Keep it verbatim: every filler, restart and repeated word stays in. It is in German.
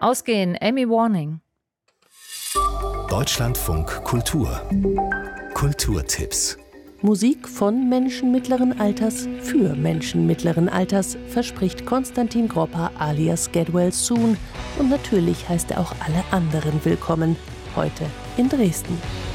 Ausgehen Amy Warning. Deutschlandfunk Kultur. Kulturtipps. Musik von Menschen mittleren Alters für Menschen mittleren Alters, verspricht Konstantin Gropper alias Get Well Soon. Und natürlich heißt er auch alle anderen willkommen, heute in Dresden.